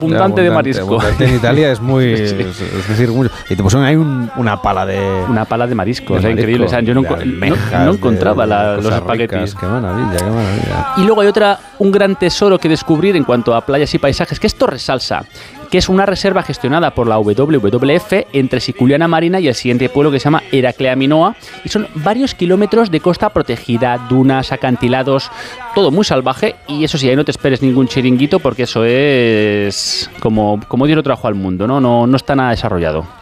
abundante de marisco. Abundante en Italia es muy... sí. es decir, mucho. Y te pusieron ahí una pala de... Una pala de marisco, o sea, increíble. O sea, yo no encontraba los espaguetis. Qué maravilla, qué maravilla. Y luego hay un gran tesoro que descubrir en cuanto a playas y paisajes, que es Torres Salsa, que es una reserva gestionada por la WWF entre Siculiana Marina y el siguiente pueblo que se llama Heraclea Minoa, y son varios kilómetros de costa protegida, dunas, acantilados, todo muy salvaje, y eso sí, ahí no te esperes ningún chiringuito porque eso es como Dios lo trajo al mundo, no está nada desarrollado.